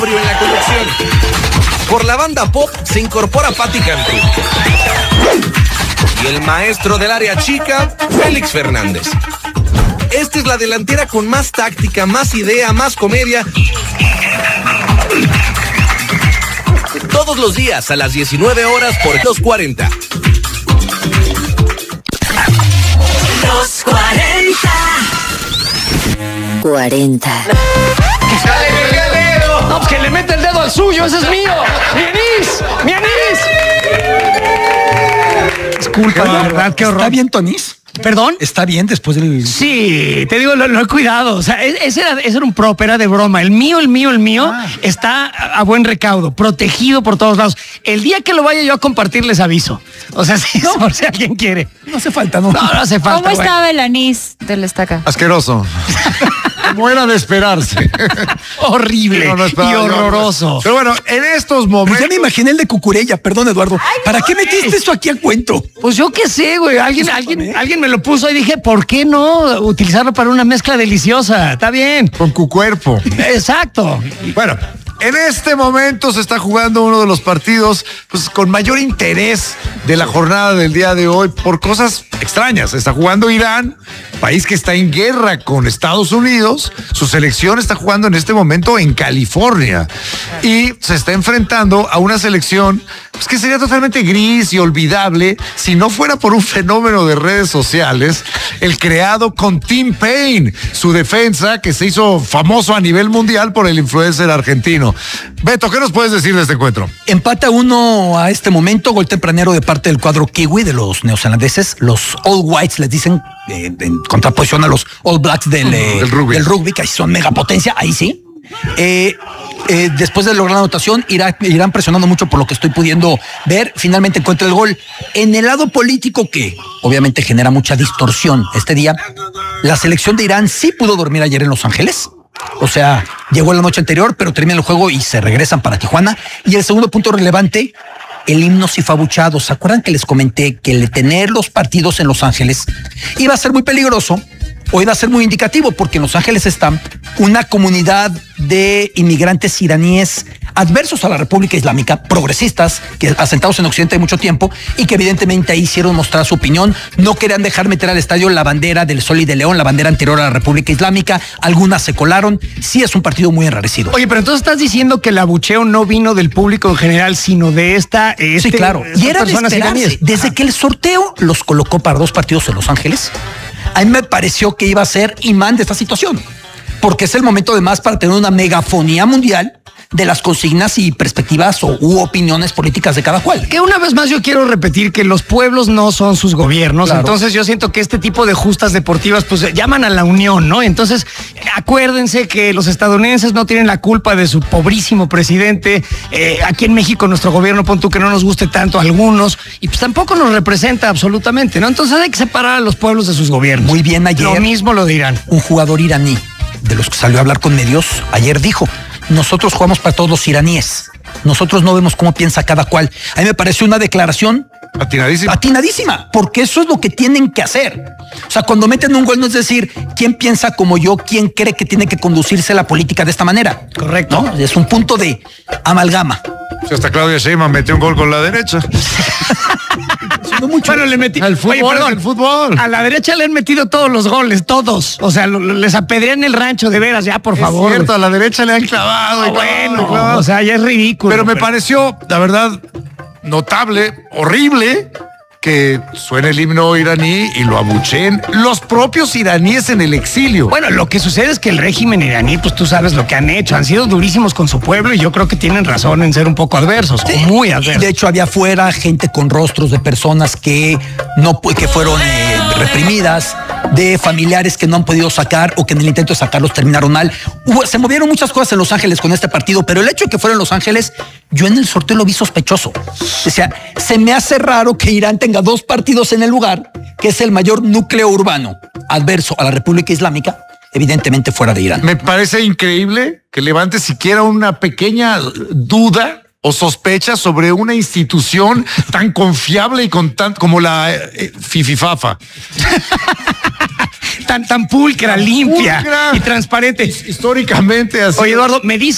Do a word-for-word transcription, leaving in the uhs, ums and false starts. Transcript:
En la conducción. Por la banda pop se incorpora Patti Cantú. Y el maestro del área chica, Félix Fernández. Esta es la delantera con más táctica, más idea, más comedia. Todos los días a las diecinueve horas por Los cuarenta. Los cuarenta. cuarenta. ¡Dale el dedo! No, pues que le mete el dedo al suyo, ese es mío. ¡Mi anís! ¡Mi anís! Disculpa, de verdad, qué horror. ¿Está bien, Tonís? ¿Perdón? ¿Está bien después del...? Sí, te digo, lo, lo he cuidado. O sea, ese era, ese era un prop, era de broma. El mío, el mío, el mío ah. está a buen recaudo, protegido por todos lados. El día que lo vaya yo a compartir les aviso. O sea, sí, no, por si alguien quiere. No hace falta, ¿no? No, no hace falta. ¿Cómo bueno. estaba el anís del estaca? Asqueroso. Como era de esperarse. Horrible no, no y horroroso. Pero bueno, en estos momentos... Pues ya me imaginé el de Cucurella, perdón, Eduardo. Ay, ¿para no, qué metiste güey. Eso aquí a cuento? Pues yo qué sé, güey. Alguien, pues alguien, alguien me lo puso y dije, ¿por qué no utilizarlo para una mezcla deliciosa? Está bien. Con tu cuerpo. Exacto. Bueno, en este momento se está jugando uno de los partidos pues, con mayor interés de la jornada del día de hoy por cosas extrañas. Se está jugando Irán, país que está en guerra con Estados Unidos. Su selección está jugando en este momento en California y se está enfrentando a una selección pues, que sería totalmente gris y olvidable si no fuera por un fenómeno de redes sociales, el creado con Tim Payne, su defensa que se hizo famoso a nivel mundial por el influencer argentino. Beto, ¿qué nos puedes decir de este encuentro? Empata uno a este momento, gol tempranero de parte del cuadro kiwi de los neozelandeses. Los All Whites les dicen, eh, en contraposición a los All Blacks del, eh, el rugby. del rugby, que ahí son megapotencia, ahí sí. Eh, eh, después de lograr la anotación, irán, irán presionando mucho por lo que estoy pudiendo ver. Finalmente encuentra el gol. En el lado político, que obviamente genera mucha distorsión este día, la selección de Irán sí pudo dormir ayer en Los Ángeles. O sea, llegó la noche anterior, pero termina el juego y se regresan para Tijuana. Y el segundo punto relevante, el himno sí fue abuchado. ¿Se acuerdan que les comenté que el tener los partidos en Los Ángeles iba a ser muy peligroso o iba a ser muy indicativo? Porque en Los Ángeles está una comunidad de inmigrantes iraníes adversos a la República Islámica, progresistas, que asentados en Occidente hay mucho tiempo y que evidentemente ahí hicieron mostrar su opinión. No querían dejar meter al estadio la bandera del Sol y de León, la bandera anterior a la República Islámica. Algunas se colaron. Sí es un partido muy enrarecido. Oye, pero entonces estás diciendo que el abucheo no vino del público en general, sino de esta... Este, sí, claro. Y era de esperarse. Desde Ajá. que el sorteo los colocó para dos partidos en Los Ángeles, a mí me pareció que iba a ser imán de esta situación. Porque es el momento además para tener una megafonía mundial de las consignas y perspectivas o u opiniones políticas de cada cual. Que una vez más yo quiero repetir que los pueblos no son sus gobiernos, claro. Entonces yo siento que este tipo de justas deportivas pues llaman a la unión, ¿no? Entonces acuérdense que los estadounidenses no tienen la culpa de su pobrísimo presidente, eh, aquí en México nuestro gobierno, pon tú que no nos guste tanto a algunos, y pues tampoco nos representa absolutamente, ¿no? Entonces hay que separar a los pueblos de sus gobiernos. Muy bien, ayer. Lo mismo lo dirán. Un jugador iraní, de los que salió a hablar con medios, ayer dijo: nosotros jugamos para todos los iraníes. Nosotros no vemos cómo piensa cada cual. A mí me pareció una declaración atinadísima. Atinadísima, porque eso es lo que tienen que hacer. O sea, cuando meten un gol no es decir quién piensa como yo, quién cree que tiene que conducirse la política de esta manera. Correcto. ¿No? Es un punto de amalgama. Si hasta Claudia Sheinbaum metió un gol con la derecha. No mucho. Bueno, le metí. Al fútbol, Oye, perdón, el fútbol. A la derecha le han metido todos los goles, todos. O sea, lo, les apedrean el rancho, de veras, ya, por es favor. Cierto, a la derecha le han clavado. No, y bueno, clavado. O sea, ya es ridículo. Pero me pero... pareció, la verdad, notable, horrible, que suene el himno iraní y lo abucheen los propios iraníes en el exilio. Bueno, lo que sucede es que el régimen iraní, pues tú sabes lo que han hecho, han sido durísimos con su pueblo y yo creo que tienen razón en ser un poco adversos, sí, muy adversos. De hecho, había afuera gente con rostros de personas que no que fueron eh, reprimidas, de familiares que no han podido sacar o que en el intento de sacarlos terminaron mal. Hubo, se movieron muchas cosas en Los Ángeles con este partido, pero el hecho de que fuera en Los Ángeles, yo en el sorteo lo vi sospechoso. O sea, se me hace raro que Irán tenga dos partidos en el lugar, que es el mayor núcleo urbano adverso a la República Islámica, evidentemente fuera de Irán. Me parece increíble que levante siquiera una pequeña duda o sospecha sobre una institución tan confiable y con tan como la eh, Fififafa. tan, tan pulcra, tan limpia pulcra y transparente. Históricamente así. Oye, Eduardo, me dice